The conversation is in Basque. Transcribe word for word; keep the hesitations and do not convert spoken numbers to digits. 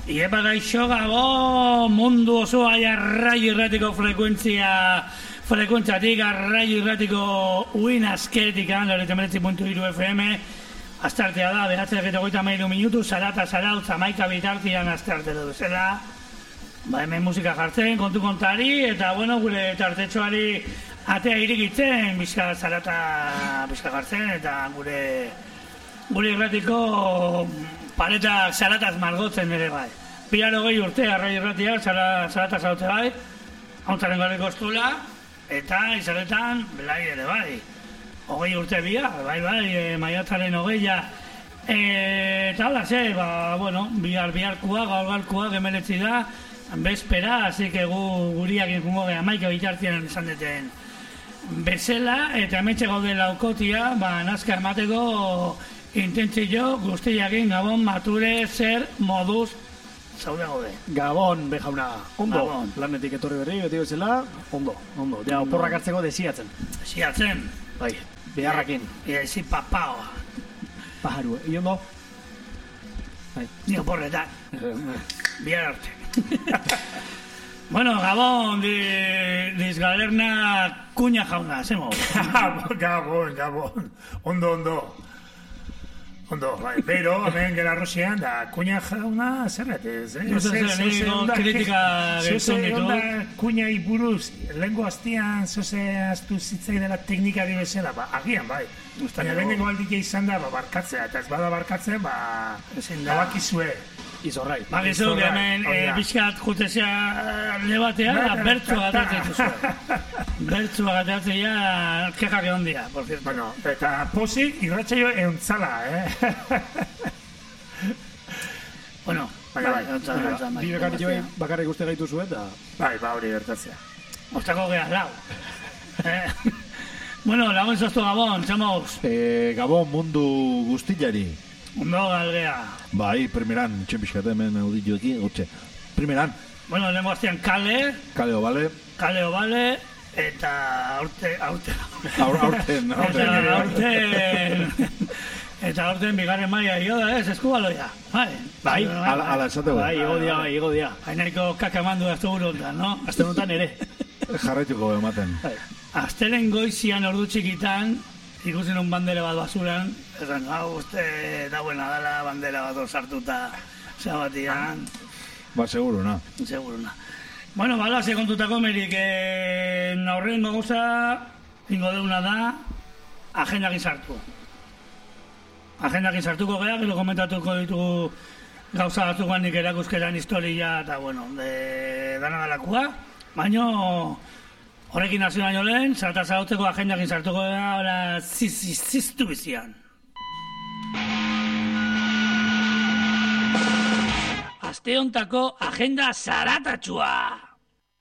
Iepa gaixo gabo, mundu osoa arraio irratiko frekuentzia, frekuentziatik, arraio irratiko uin asketik, laurogeita hemeretzi puntu hiru F M, astartea da, behatzeak eta hogeita hamairu minutu, zarata zarautz, amaika bitartian astarte dut zela. Ba, hemen musika jartzen, kontu kontari, eta, bueno, gure tartetxoari atea irikitzen, bizka zarata bizka jartzen, eta gure gure irratiko paretak zarataz margotzen ere bai. Pilar hogei urte, arrai irratiak, zarataz haute bai, hauntzaren garriko estula, eta izaretan, belai ere bai. Hogei urte bia, bai bai, e, maiatzaren hogeia. E, eta hola, ze, ba, bueno, bihar biharkua, gaur gaurkua, gemeletzi da, bezpera, así que gu, guriak inkungo geha maika bitartian esan deten bezala, eta emetxe gaude laukotia, ba, nazka emateko intentzio guztiakin Gabon mature zer moduz zaude gaude. Gabon, bejauna, ondo, Gabon. Lanetik etorri berri, beti bezala, ondo, ondo, ja, oporrak hartzeko desiatzen. Desiatzen. Bai, beharrakin. Ia, ezi papaoa. Pajaru, eh? Iondo? Bai. Ni oporretan. Bihar arte. Bueno, Gabon, di, dizgalerna kuña jauna, zemo. Gabon, Gabon, ondo, ondo. Ondo, bai, pero, hemen gela Rosian, da, kuña jauna zerretez, eh? Zuze, niko kritika gertzen ditu. Zuze, kuña iburuz, lehenko hastian, zuze, aztu zitzai dela teknikari bezala, ba, agian, bai. Baina lehenko aldikia izan da, ba, barkatzea, eta ez bada barkatzen, ba, abakizue. Izorrai. Ba, gizu, hemen, bizkat jutezea lebatea, da, bertzu gatatzen zuzue. Bertzu gatatzen ja, kekak egon dira, por cierto. Bueno, eta posik, irratxaio euntzala, eh? Bueno, bai, bai, euntzala, bai. Bi bekarri joai bakarrik uste gaitu zuen, eta... Bai, ba, hori gertatzea. Ostako geha, lau. Bueno, lagun zoztu Gabon, txamoz. Eh, Gabon mundu guztiari. Ondo galgea. Bai, primeran, txempizkate hemen auditioekin, gotxe. Primeran. Bueno, lehen goztian kale, Kaleo, bale? kaleo bale, eta aurte, aurte. Aur, aurten, aurten. Eta aurten, eta aurten bigarren maia jo da, ez, eskubaloia. Bai, Bai, Ala, ala esateko. Bai, igo dia, bai, igo dia. haineko kakamandu azte burontan, no? Azte notan ere. Jarraituko ematen. Aztelen goizian ordu txikitan, ikusten un bandera bat basuran, esan, hau, uste, da buena dala, bandera bat sartuta, zabatian, Ba, seguro, na. seguruna. Bueno, bala, sekontutako merik, eh, horren gogoza, ingo deuna da, agendakin sartu. Agendakin sartuko geha, gero komentatuko ditugu gauza batzukan nik erakuskeran historia, eta, bueno, de dana dalakua, baino, horrekin hasi baino lehen, zarata zarauteko agendakin sartuko geha, ora, ziztu bizian. Aste hontako agenda zaratatxua!